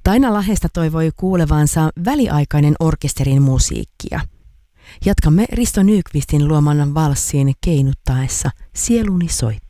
Taina Lahesta toivoi kuulevansa väliaikainen orkesterin musiikkia. Jatkamme Risto Nyqvistin luoman valssiin keinuttaessa Sieluni soittaa.